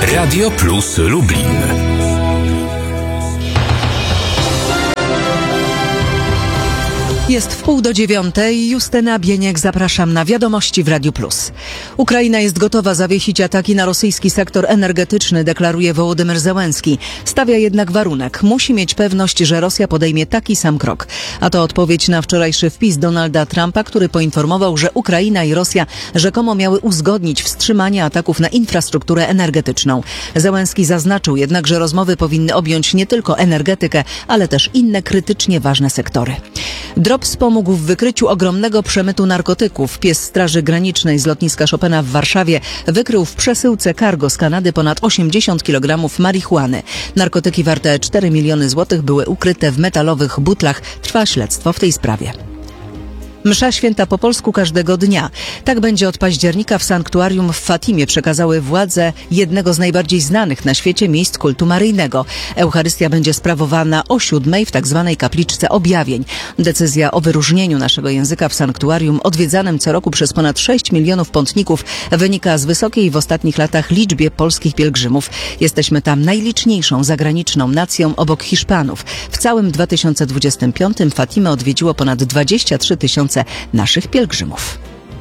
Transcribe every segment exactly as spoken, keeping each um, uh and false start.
Radio Plus Lublin. Jest wpół do dziewiątej. Justyna Bieniek, zapraszam na Wiadomości w Radiu Plus. Ukraina jest gotowa zawiesić ataki na rosyjski sektor energetyczny, deklaruje Wołodymyr Zełenski. Stawia jednak warunek. Musi mieć pewność, że Rosja podejmie taki sam krok. A to odpowiedź na wczorajszy wpis Donalda Trumpa, który poinformował, że Ukraina i Rosja rzekomo miały uzgodnić wstrzymanie ataków na infrastrukturę energetyczną. Zełenski zaznaczył jednak, że rozmowy powinny objąć nie tylko energetykę, ale też inne krytycznie ważne sektory. Drops pomógł w wykryciu ogromnego przemytu narkotyków. Pies Straży Granicznej z lotniska Chopina w Warszawie wykrył w przesyłce cargo z Kanady ponad osiemdziesiąt kilogramów marihuany. Narkotyki warte cztery miliony złotych były ukryte w metalowych butlach. Trwa śledztwo w tej sprawie. Msza święta po polsku każdego dnia. Tak będzie od października w sanktuarium w Fatimie, przekazały władze jednego z najbardziej znanych na świecie miejsc kultu maryjnego. Eucharystia będzie sprawowana o siódmej w tak zwanej kapliczce objawień. Decyzja o wyróżnieniu naszego języka w sanktuarium odwiedzanym co roku przez ponad sześć milionów pątników wynika z wysokiej w ostatnich latach liczbie polskich pielgrzymów. Jesteśmy tam najliczniejszą zagraniczną nacją obok Hiszpanów. W całym dwa tysiące dwudziestym piątym Fatimę odwiedziło ponad dwadzieścia trzy tysiące naszych pielgrzymów.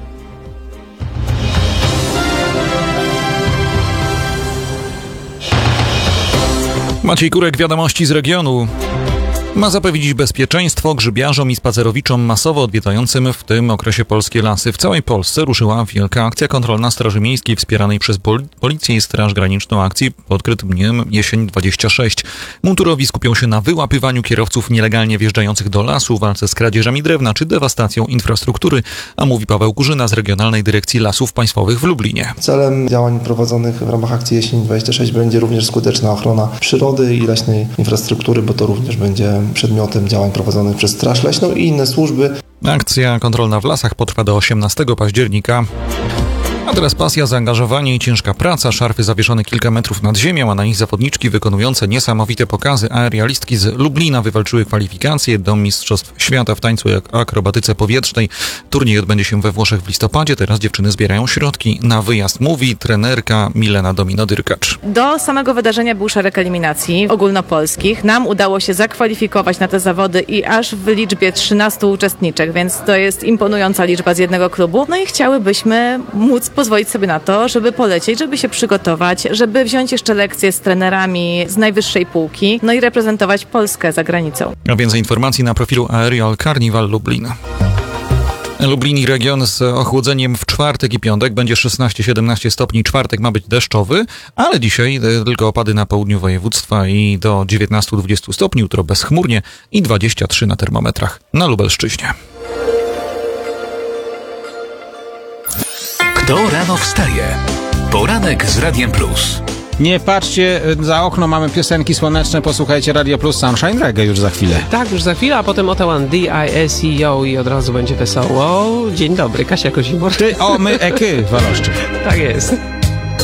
Maciej Kurek, Wiadomości z regionu. Ma zapewnić bezpieczeństwo grzybiarzom i spacerowiczom masowo odwiedzającym w tym okresie polskie lasy. W całej Polsce ruszyła wielka akcja kontrolna Straży Miejskiej wspieranej przez pol- Policję i Straż Graniczną akcji pod krytym dniem Jesień dwadzieścia sześć. Mundurowi skupią się na wyłapywaniu kierowców nielegalnie wjeżdżających do lasu, walce z kradzieżami drewna czy dewastacją infrastruktury, a mówi Paweł Kurzyna z Regionalnej Dyrekcji Lasów Państwowych w Lublinie. Celem działań prowadzonych w ramach akcji Jesień dwadzieścia sześć będzie również skuteczna ochrona przyrody i leśnej infrastruktury, bo to również będzie przedmiotem działań prowadzonych przez Straż Leśną i inne służby. Akcja kontrolna w lasach potrwa do osiemnastego października. A teraz pasja, zaangażowanie i ciężka praca. Szarfy zawieszone kilka metrów nad ziemią, a na nich zawodniczki wykonujące niesamowite pokazy. Aerialistki z Lublina wywalczyły kwalifikacje do Mistrzostw Świata w tańcu i akrobatyce powietrznej. Turniej odbędzie się we Włoszech w listopadzie. Teraz dziewczyny zbierają środki na wyjazd, mówi trenerka Milena Domino-Dyrkacz. Do samego wydarzenia był szereg eliminacji ogólnopolskich. Nam udało się zakwalifikować na te zawody i aż w liczbie trzynastu uczestniczek, więc to jest imponująca liczba z jednego klubu. No i chciałybyśmy móc pozwolić sobie na to, żeby polecieć, żeby się przygotować, żeby wziąć jeszcze lekcje z trenerami z najwyższej półki, no i reprezentować Polskę za granicą. A więcej informacji na profilu Aerial Carnival Lublin. Lublin i region z ochłodzeniem w czwartek i piątek będzie szesnaście siedemnaście stopni. Czwartek ma być deszczowy, ale dzisiaj tylko opady na południu województwa i do dziewiętnaście dwadzieścia stopni. Jutro bezchmurnie i dwadzieścia trzy na termometrach na Lubelszczyźnie. Kto rano wstaje? Poranek z Radiem Plus. Nie patrzcie za okno, mamy piosenki słoneczne, posłuchajcie Radio Plus Sunshine Reggae już za chwilę. Tak, już za chwilę, a potem Otawan D I S E O i od razu będzie wesoło. Dzień dobry, Kasia Kozimor. Ty, o, my, eky, Waloszczyk. Tak jest.